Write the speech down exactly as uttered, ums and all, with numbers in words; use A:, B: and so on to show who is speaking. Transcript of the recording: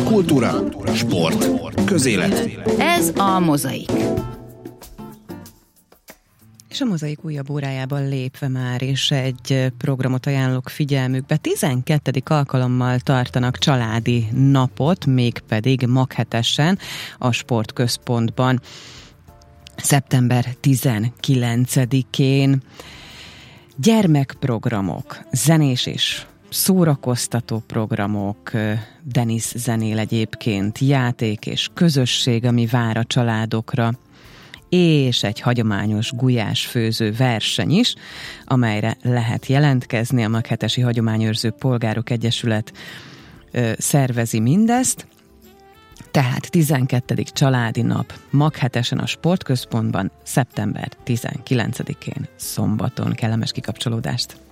A: Kultúra, sport, közélet.
B: Ez a Mozaik.
C: És a Mozaik újabb órájában lépve már is egy programot ajánlok figyelmükbe. tizenkettedik alkalommal tartanak családi napot, mégpedig maghetesen a Sportközpontban szeptember tizenkilencedikén. Gyermekprogramok, zenés és szórakoztató programok, Denis zenél egyébként, játék és közösség, ami vár a családokra, és egy hagyományos gulyásfőző verseny is, amelyre lehet jelentkezni. A Maghetesi Hagyományőrző Polgárok Egyesület ö, szervezi mindezt. Tehát tizenkettedik családi nap Maghetesen a Sportközpontban szeptember tizenkilencedikén szombaton. Kellemes kikapcsolódást!